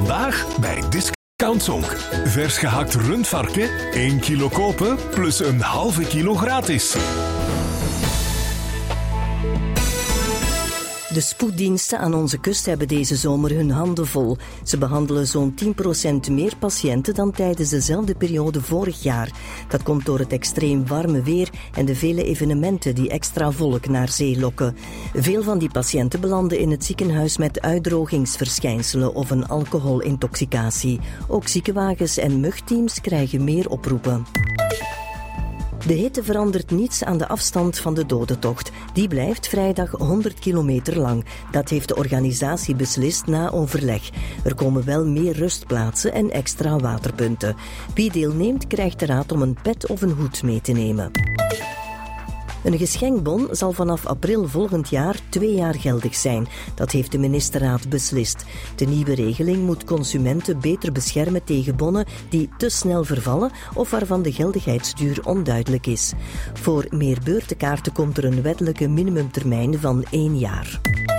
Vandaag bij Discount Zonk. Vers gehakt rundvarken, 1 kilo kopen plus een halve kilo gratis. De spoeddiensten aan onze kust hebben deze zomer hun handen vol. Ze behandelen zo'n 10% meer patiënten dan tijdens dezelfde periode vorig jaar. Dat komt door het extreem warme weer en de vele evenementen die extra volk naar zee lokken. Veel van die patiënten belanden in het ziekenhuis met uitdrogingsverschijnselen of een alcoholintoxicatie. Ook ziekenwagens en mugteams krijgen meer oproepen. De hitte verandert niets aan de afstand van de dodentocht. Die blijft vrijdag 100 kilometer lang. Dat heeft de organisatie beslist na overleg. Er komen wel meer rustplaatsen en extra waterpunten. Wie deelneemt krijgt de raad om een pet of een hoed mee te nemen. Een geschenkbon zal vanaf april volgend jaar 2 jaar geldig zijn. Dat heeft de ministerraad beslist. De nieuwe regeling moet consumenten beter beschermen tegen bonnen die te snel vervallen of waarvan de geldigheidsduur onduidelijk is. Voor meer beurtenkaarten komt er een wettelijke minimumtermijn van 1 jaar.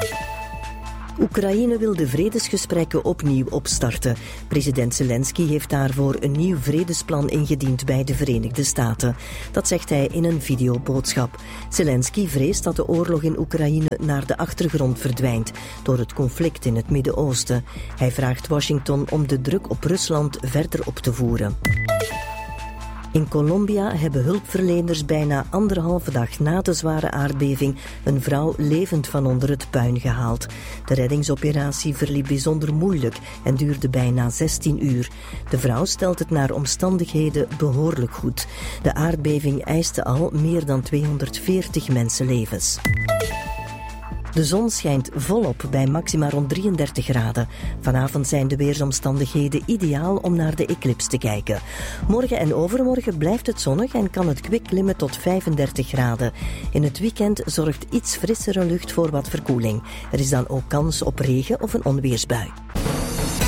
Oekraïne wil de vredesgesprekken opnieuw opstarten. President Zelensky heeft daarvoor een nieuw vredesplan ingediend bij de Verenigde Staten. Dat zegt hij in een videoboodschap. Zelensky vreest dat de oorlog in Oekraïne naar de achtergrond verdwijnt door het conflict in het Midden-Oosten. Hij vraagt Washington om de druk op Rusland verder op te voeren. In Colombia hebben hulpverleners bijna 1,5 dag na de zware aardbeving een vrouw levend van onder het puin gehaald. De reddingsoperatie verliep bijzonder moeilijk en duurde bijna 16 uur. De vrouw stelt het naar omstandigheden behoorlijk goed. De aardbeving eiste al meer dan 240 mensenlevens. De zon schijnt volop bij maxima rond 33 graden. Vanavond zijn de weersomstandigheden ideaal om naar de eclips te kijken. Morgen en overmorgen blijft het zonnig en kan het kwik klimmen tot 35 graden. In het weekend zorgt iets frissere lucht voor wat verkoeling. Er is dan ook kans op regen of een onweersbui.